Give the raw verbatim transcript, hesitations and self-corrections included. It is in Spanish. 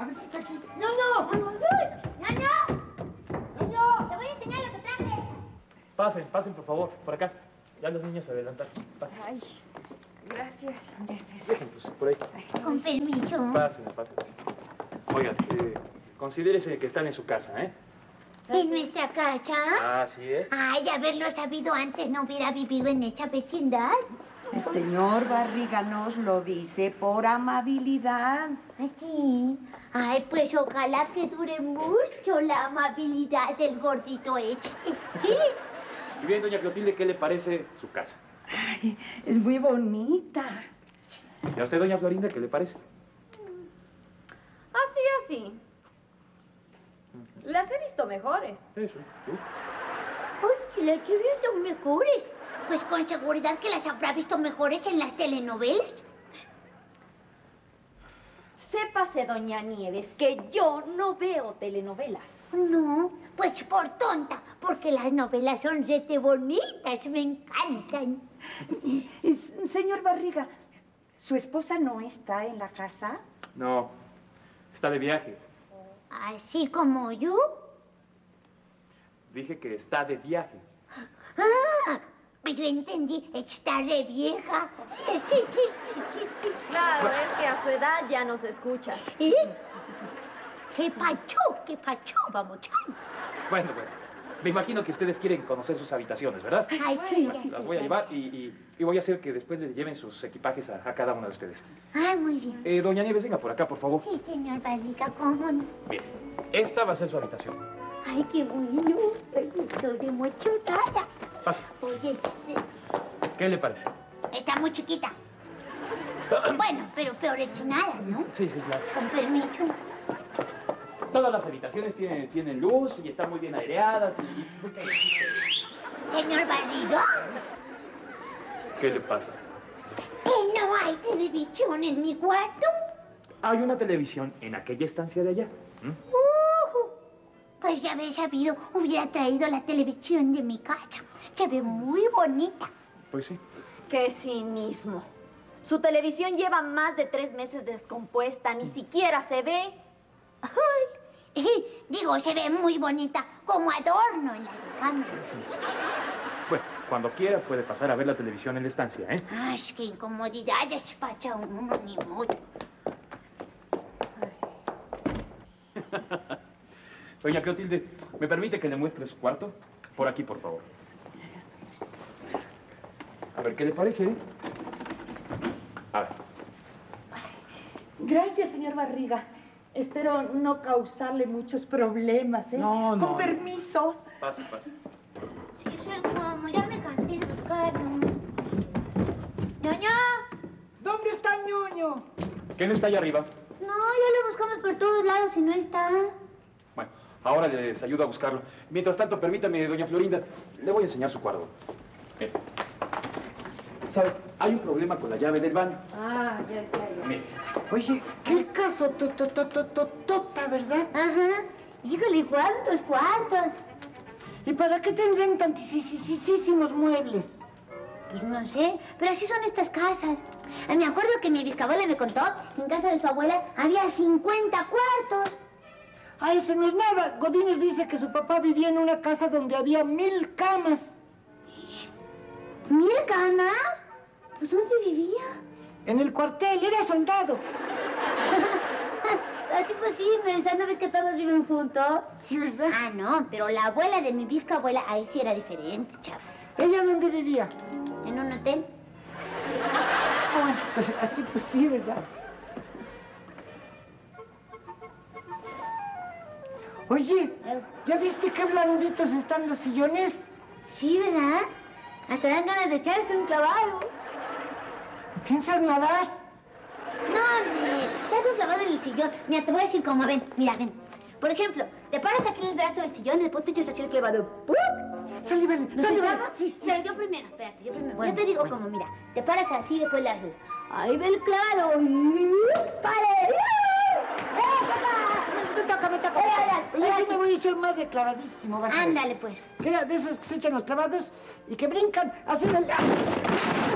A ver si está aquí. ¡Ñaño! ¡Ñaño! ¡Ñaño! Te voy a enseñar lo que traje. Pasen, pasen, por favor, por acá. Ya los niños se adelantaron. Pasen. Ay, gracias. Gracias. Déjenlos, por ahí. Con permiso. Pasen, pasen. Oigan, eh, considérese que están en su casa, ¿eh? ¿En nuestra casa? Así es. Ay, haberlo sabido antes no hubiera vivido en esa vecindad. El señor Barriga nos lo dice por amabilidad. Así. Ay, pues ojalá que dure mucho la amabilidad del gordito este. Y bien, doña Clotilde, ¿qué le parece su casa? Ay, es muy bonita. ¿Y a usted, doña Florinda, qué le parece? Así, así. Las he visto mejores. Eso. ¿Sí? Ay, las he visto mejores. Pues con seguridad que las habrá visto mejores en las telenovelas. Sépase, doña Nieves, que yo no veo telenovelas. No, pues por tonta, porque las novelas son rete bonitas, me encantan. Eh, Señor Barriga, ¿su esposa no está en la casa? No, está de viaje. ¿Así como yo? Dije que está de viaje. Ah, yo entendí, está re vieja. Sí, sí, sí, sí. Claro, es que a su edad ya no se escucha. ¿Eh? ¡Qué pacho, qué pacho, vamos! Bueno, bueno. Me imagino que ustedes quieren conocer sus habitaciones, ¿verdad? Ay, sí, sí, sí, Las sí, voy a sí. llevar y, y- y voy a hacer que después les lleven sus equipajes a, a cada una de ustedes. Ay, muy bien. Eh, doña Nieves, venga por acá, por favor. Sí, señor Barriga, ¿cómo no? Bien, esta va a ser su habitación. Ay, qué bueno. Ay, estoy emocionada. Pase. Oye, este, ¿Qué le parece? está muy chiquita. Bueno, pero peor hecho nada, ¿no? Sí, sí, claro. Con permiso. Todas las habitaciones tienen, tienen luz y están muy bien aireadas y... y- Señor Barriga, ¿Qué le pasa? que no hay televisión en mi cuarto. Hay una televisión en aquella estancia de allá. ¿Mm? Uh, pues ya haber sabido, hubiera traído la televisión de mi casa. Se ve muy bonita. Pues sí. ¡Qué cinismo! Su televisión lleva más de tres meses descompuesta, ni siquiera se ve. Ay, digo, se ve muy bonita como adorno en la recámara. Bueno, cuando quiera puede pasar a ver la televisión en la estancia, ¿eh? Ay, qué incomodidad despacha uno, ni modo. Doña Clotilde, ¿me permite que le muestre su cuarto? Por aquí, por favor. A ver, ¿qué le parece? eh? A ver. Gracias, señor Barriga. Espero no causarle muchos problemas, ¿eh? No, no. Con permiso. Pase, pase. Eso es como, ya me cansé de buscarlo. ¡Ñoño! ¿Dónde está ñoño? ¿Quién está allá arriba? No, ya lo buscamos por todos lados y no está. Bueno, ahora les ayudo a buscarlo. Mientras tanto, permítame, doña Florinda, le voy a enseñar su cuarto. Mire. ¿Sabe? Hay un problema con la llave del baño. Ah, ya decía yo. Mire. Oye, qué caso tota, ¿verdad? Ajá. Híjole, ¿cuántos cuartos? ¿Y para qué tendrían tantísimos muebles? Pues no sé, pero así son estas casas. Eh, Me acuerdo que mi bisabuela me contó que en casa de su abuela había cincuenta cuartos. Ah, eso no es nada. Godínez dice que su papá vivía en una casa donde había mil camas. ¿Mil camas? Pues ¿dónde vivía? En el cuartel, era soldado. Así pues sí, pero ¿no ves que todos viven juntos? Sí, ¿verdad? Ah, no, pero la abuela de mi bisabuela, ahí sí era diferente, chava. ¿Ella dónde vivía? ¿En un hotel? Ah, bueno, pues, así pues sí, ¿verdad? Oye, ¿ya viste qué blanditos están los sillones? Sí, ¿verdad? Hasta dan ganas de echarse un clavado. ¿Piensas nadar? No, hombre, te has un clavado en el sillón. Mira, te voy a decir cómo, ven, mira, ven. Por ejemplo, te paras aquí en el brazo del sillón y después te echas así el clavado. ¡Pum! Sullivan, ¿No te Sullivan. llama? Sí, sí. Pero yo primero, espérate, yo primero. Bueno, yo te digo bueno. cómo, mira. Te paras así y después le haces. Ahí ve el claro. ¡Pare! ¡Eh, papá! Me, me toca, me toca. Órale, órale, Oye, sí órale. me voy a echar más de clavadísimo, vas a ver. Ándale, pues. Que era de esos que se echan los clavados y que brincan así del...